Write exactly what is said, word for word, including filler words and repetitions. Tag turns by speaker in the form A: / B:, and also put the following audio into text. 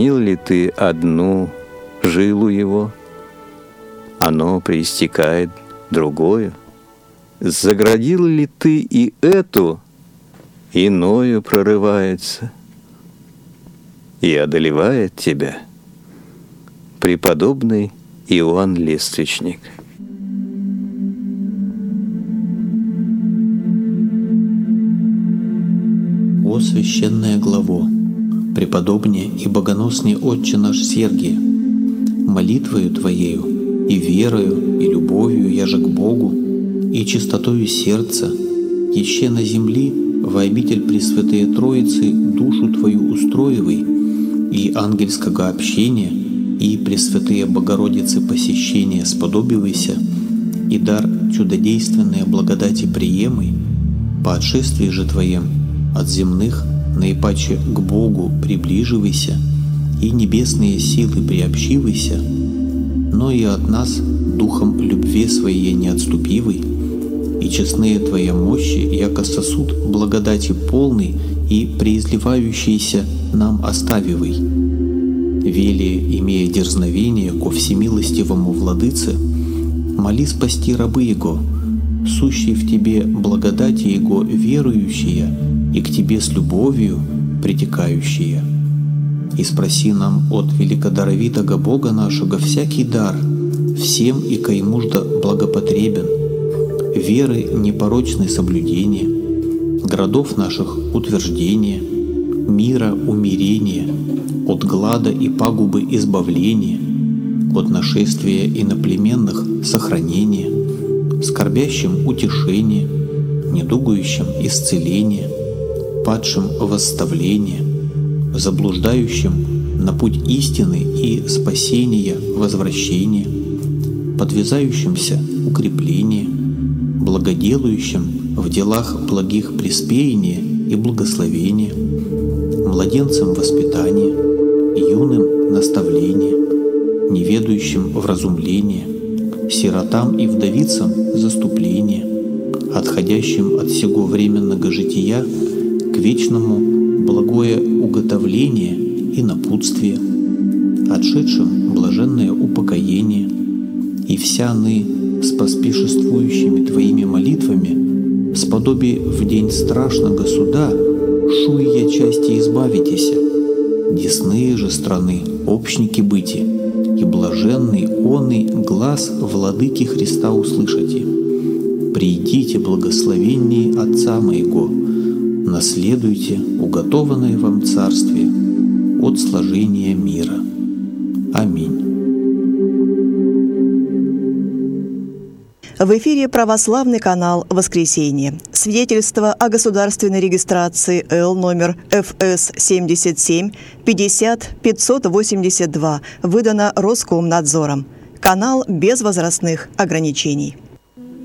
A: Ил ли ты одну жилу его, оно преистекает другое? Заградил ли ты и эту, иною прорывается и одолевает тебя преподобный Иоанн Лествичник.
B: О священное главо, преподобнее и богоносный отче наш Сергий, молитвою Твоею и верою и любовью яже к Богу и чистотою сердца, еще на земли во обитель Пресвятые Троицы душу Твою устроивай, и ангельского общения, и Пресвятые Богородицы посещения сподобивайся, и дар чудодейственной благодати приемай, по отшествии же Твоем от земных наипаче к Богу приближивайся, и небесные силы приобщивайся, но и от нас духом любви Своей не отступивай, и честные Твоя мощи, яко сосуд благодати полный и преизливающийся нам оставивай. Вели, имея дерзновение ко всемилостивому Владыце, моли спасти рабы Его, сущие в Тебе благодати Его верующие и к Тебе с любовью притекающие. И спроси нам от великодаровитого Бога нашего всякий дар, всем и каймужда благопотребен, веры непорочное соблюдение, городов наших утверждение, мира умирение, от глада и пагубы избавление, от нашествия иноплеменных сохранение, скорбящим утешение, недугующим исцеление, падшим восставление, заблуждающим на путь истины и спасения возвращение, подвязающимся укрепление, благоделающим в делах благих преспеяние и благословение, младенцам воспитание, юным наставление, неведающим вразумление, сиротам и вдовицам заступление, отходящим от сего временного жития к вечному благое уготовление и напутствие, отшедшим блаженное упокоение, и вся ны с поспешествующими Твоими молитвами, сподоби в день страшного суда, шуя части избавитеся, десные же страны общники быти, и блаженный онный глаз Владыки Христа услышите. Придите, благословенней Отца Моего, наследуйте уготованное вам Царствие от сложения мира. Аминь.
C: В эфире православный канал «Воскресенье». Свидетельство о государственной регистрации Л номер Ф С семьдесят семь пятьдесят пятьсот восемьдесят два выдано Роскомнадзором. Канал без возрастных ограничений.